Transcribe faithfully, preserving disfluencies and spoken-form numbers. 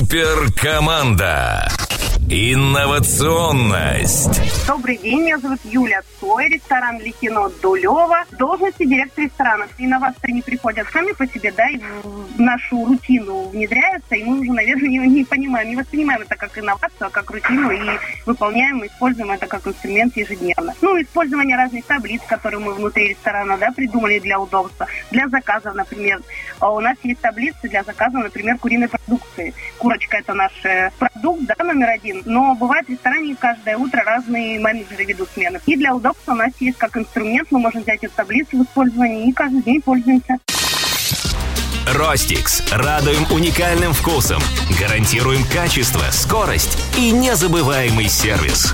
Суперкоманда. Инновационность. Добрый день, меня зовут Юля Цой, ресторан Ликино Дулево, должности директора ресторана. Инновации не приходят сами по себе, да, и в нашу рутину внедряются, и мы уже, наверное, не, не понимаем, не воспринимаем это как инновацию, а как рутину, и выполняем, используем это как инструмент ежедневно. Ну, использование разных таблиц, которые мы внутри ресторана, да, придумали для удобства. Для заказов, например, у нас есть таблицы для заказов, например, куриной продукции. Курочка – это наш продукт, да, номер один. Но бывает в ресторане каждое утро разные менеджеры ведут смены. И для удобства у нас есть как инструмент, мы можем взять эту таблицу в использовании и каждый день пользуемся. Ростикс. Радуем уникальным вкусом. Гарантируем качество, скорость и незабываемый сервис.